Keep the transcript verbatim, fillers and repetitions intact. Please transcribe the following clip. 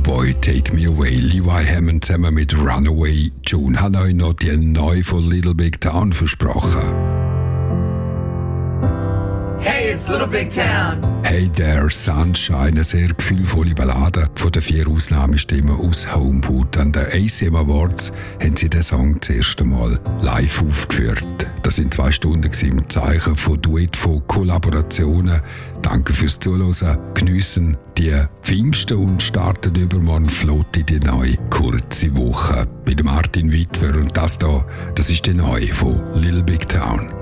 Boy, Take Me Away. Levi Hammond zusammen mit Runaway June hat euch noch die neue von Little Big Town versprochen. Hey, it's Little Big Town. Hey There, Sunshine, eine sehr gefühlvolle Ballade von den vier Ausnahmestimmen aus Homewood. An den A C M Awards haben sie den Song das erste Mal live aufgeführt. Das waren zwei Stunden im Zeichen von Duett, von Kollaborationen. Danke fürs Zuhören. Geniessen die Pfingsten und starten übermorgen flott in die neue kurze Woche. Bei Martin Wittwer und das hier, das ist die neue von Little Big Town.